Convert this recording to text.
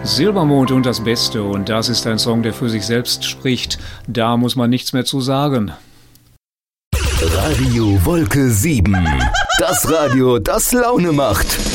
Silbermond und das Beste, und das ist ein Song, der für sich selbst spricht. Da muss man nichts mehr zu sagen. Radio Wolke 7. Das Radio, das Laune macht.